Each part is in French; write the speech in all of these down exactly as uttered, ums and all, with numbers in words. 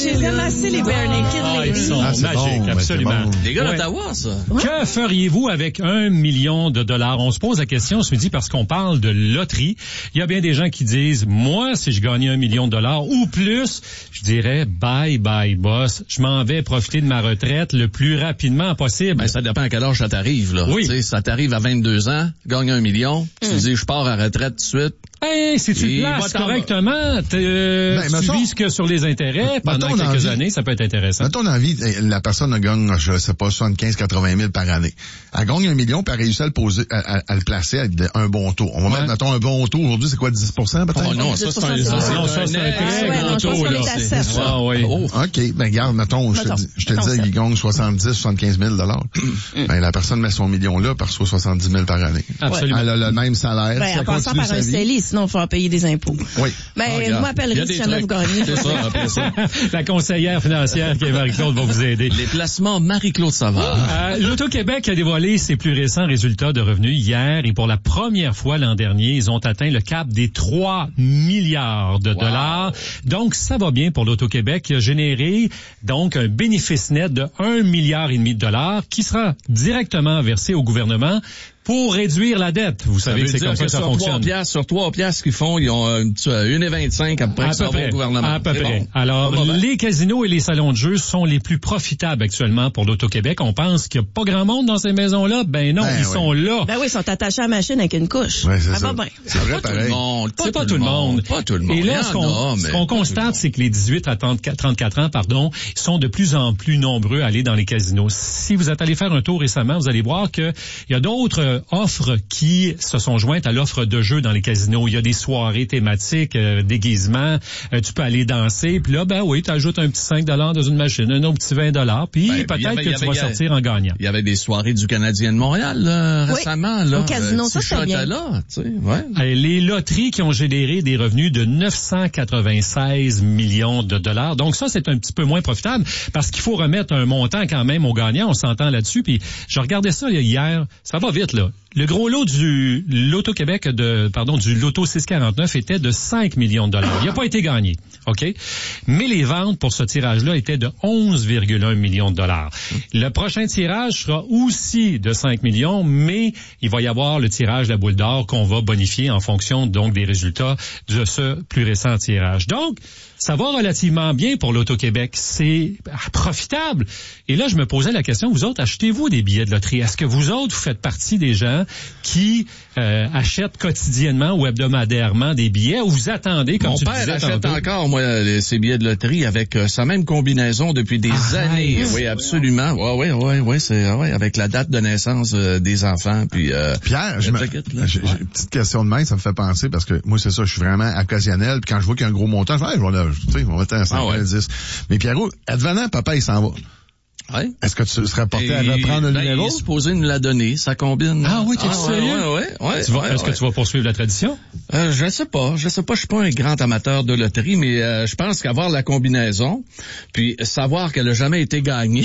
J'ai ramassé les Bare Naked Ah, ils Ladies. sont Ah, c'est magiques, bon, absolument. bon. Les gars Ouais. d'Ottawa, ça. Que feriez-vous avec un million de dollars? On se pose la question ce midi parce qu'on parle de loterie. Il y a bien des gens qui disent, moi, si je gagnais un million de dollars ou plus, je dirais, bye, bye, boss. Je m'en vais profiter de ma retraite le plus rapidement possible. Ben, ça dépend à quel âge ça t'arrive, là. Oui. Tu sais, ça t'arrive à vingt-deux ans, gagne un million, tu Mm. dis, je pars à retraite tout de suite. Hey, si tu Et te places va t'en- correctement, euh, Ben, tu mettons- vises que sur les intérêts pendant mettons quelques envie- années, ça peut être intéressant. Mettons envie, la personne gagne, je sais pas, soixante-quinze à quatre-vingt mille par année. Elle gagne un million, puis elle réussit à le poser, à, à- à le placer avec de- un bon taux. On va Ouais. mettre, mettons, un bon taux. Aujourd'hui, c'est quoi, dix pour cent peut-être? Oh non, ça, c'est un... dix pour cent, Non, ça, c'est un un- très Ah ouais, grand non, je pense taux, qu'on là. est à sept. C'est- Ah, oui. Oh. OK, ben garde, mettons, je te, Mettons, dis- je te mettons disais, sept. il gagne soixante-dix, soixante-quinze mille dollars. Ben, la personne met son million là, elle reçoit soixante-dix mille par année. Absolument. Elle a le même salaire. Ben, si en elle passant continue par sa un vie. C E L I, sinon il faut en payer des impôts. Oui. Ben, Ah, vous regarde. Il y a m'appellerez des si jamais trucs. vous gagnez. C'est ça, après ça. La conseillère financière qui est Marie-Claude va vous aider. Les placements Marie-Claude Savard. Euh, L'Auto-Québec a dévoilé ses plus récents résultats de revenus hier et pour la première fois l'an dernier, ils ont atteint le cap des trois milliards de dollars. Donc, ça va bien pour l'Auto-Québec qui a généré donc un bénéfice net de un milliard et demi de dollars qui sera directement versé au gouvernement pour réduire la dette. Vous savez que c'est comme ça que ça sur fonctionne. trois piastres, sur trois piastres qu'ils font, ils ont euh, une et vingt-cinq après À que ça peu va près. au gouvernement. À peu C'est près. bon. Alors, Ça va bien. les casinos et les salons de jeu sont les plus profitables actuellement pour l'Auto-Québec. On pense qu'il n'y a pas grand monde dans ces maisons-là. Ben non, Ben ils oui. sont là. Ben oui, ils sont attachés à la machine avec une couche. Ouais, c'est ça ça. va bien. C'est vrai, Pas tout le pareil. monde. Pas, pas tout le monde. Pas tout le monde. Et là, Il y ce en qu'on a, ce mais qu'on pas tout le constate, monde. c'est que les dix-huit à trente-quatre ans, pardon, sont de plus en plus nombreux à aller dans les casinos. Si vous êtes allé faire un tour récemment, vous allez voir que il y a d'autres euh, offres qui se sont jointes à l'offre de jeux dans les casinos. Il y a des soirées thématiques, euh, déguisements, euh, tu peux aller danser, puis là, ben oui, tu ajoutes un petit cinq dollars dans une machine, un autre petit vingt dollars, puis Ben, il y peut-être avait- que il y tu avait- vas il y avait- sortir en gagnant. Il y avait des soirées du Canadien de Montréal là, Oui, récemment. Là, au casino, Euh, ça, petit c'était bien. chocolat, tu sais, ouais. Euh, Les loteries qui ont généré des revenus de neuf cent quatre-vingt-seize millions de dollars. Donc ça, c'est un petit peu moins profitable parce qu'il faut remettre un montant quand même aux gagnants. On s'entend là-dessus. Puis je regardais ça là, hier. Ça va vite, là. Le gros lot du Loto-Québec de, pardon, du Loto six cent quarante-neuf était de cinq millions de dollars. Il n'a pas été gagné. OK? Mais les ventes pour ce tirage-là étaient de onze virgule un millions de dollars. Le prochain tirage sera aussi de cinq millions, mais il va y avoir le tirage de la boule d'or qu'on va bonifier en fonction donc des résultats de ce plus récent tirage. Donc, ça va relativement bien pour l'Auto-Québec. C'est profitable. Et là, je me posais la question, vous autres, achetez-vous des billets de loterie? Est-ce que vous autres, vous faites partie des gens qui euh, achètent quotidiennement ou hebdomadairement des billets ou vous attendez, comme Mon tu père disais achète tantôt? encore, moi, les- ses billets de loterie avec euh, sa même combinaison depuis des Arrête. années. Oui, absolument. Ouais, ouais, ouais, ouais, c'est ouais, avec la date de naissance euh, des enfants, puis euh, Pierre, je le me, ticket, là. j'ai, j'ai une petite question de main, ça me fait penser parce que moi c'est ça, je suis vraiment occasionnel. Puis quand je vois qu'il y a un gros montant, je dis, hey, je vais là, tu sais, on va mettre un Ah ouais. dix. Mais Pierrot, advenant, papa il s'en va. Ouais. Est-ce que tu serais porté à Et, reprendre le ben, numéro? Il est supposé nous la donner, ça combine. Ah oui, t'es ah, sérieux? Ouais, ouais, ouais. Tu vas- ouais, Est-ce ouais. que tu vas poursuivre la tradition? Euh, je sais pas, je sais pas, je suis pas un grand amateur de loterie, mais euh, je pense qu'avoir la combinaison, puis savoir qu'elle a jamais été gagnée,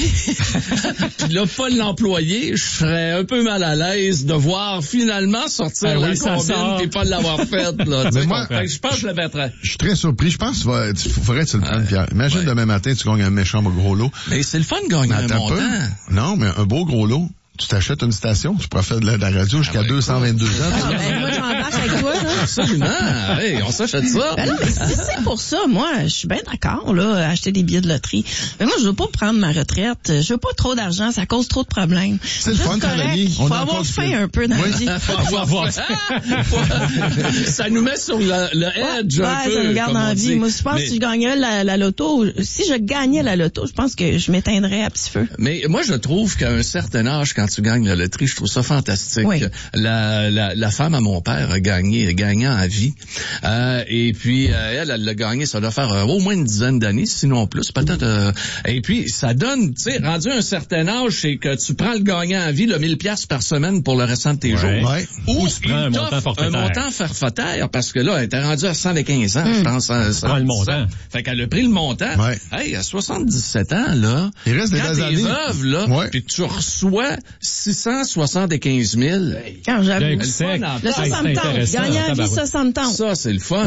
puis là pas l'employer, je serais un peu mal à l'aise de voir finalement sortir Ah la oui, ça combine sort. et pas l'avoir faite. Là, tu Mais sais. moi, Fait que je pense que je le mettrais. Je suis très surpris. Je pense qu'il va, tu- faudrait que tu le prennes, Pierre. Imagine ouais. demain matin, tu gagnes un méchant gros lot. Mais c'est le fun de gagner Mais un attends un montant. peu. Non, mais un beau gros lot. Tu t'achètes une station, tu pourras faire de la, de la radio jusqu'à Ah ouais, deux cent vingt-deux ans. Ah, ben, moi, j'embarque avec toi, là. Absolument. Hey, on s'achète ça. Ben non, mais si c'est pour ça, moi, je suis bien d'accord, là, acheter des billets de loterie. Mais moi, je veux pas prendre ma retraite. Je veux pas trop d'argent, ça cause trop de problèmes. C'est le Juste fun, correct. travailler. Faut On en avoir parle faim plus. un peu dans Oui. la vie. Faut avoir- ça nous met sur le, le edge Ouais, un peu. ça me garde comme on en dit. vie. Moi, je pense Mais- que si je gagnais la, la loto, si je gagnais la loto, je pense que je m'éteindrais à petit feu. Mais moi, je trouve qu'à un certain âge, quand tu gagnes la loterie, je trouve ça fantastique. Oui. La, la, la femme à mon père a gagné, gagnant à vie. Euh, et puis, euh, elle, elle l'a gagné, ça doit faire euh, au moins une dizaine d'années, sinon plus, peut-être. Euh, et puis, ça donne, tu sais, rendu à un certain âge, c'est que tu prends le gagnant à vie, le mille piastres par semaine pour le restant de tes Ouais. jours. Ouais. Ou tu prends un il montant t'offre forfaitaire. un montant forfaitaire, parce que là, elle était rendue à cent quinze ans, je pense. hein, cent- prends le montant. cent. Fait qu'elle a pris le montant. Ouais. Hey, à soixante-dix-sept ans, là, Il reste des quand belles t'es années. veuve, là, Ouais. puis tu reçois six cent soixante-quinze mille. Quand j'avoue. Bien le sec. fun en Le tabarnak. ça, ça me tente. intéressant, Gagner à vie, tabarouette. ça, ça me tente. Ça, c'est le fun.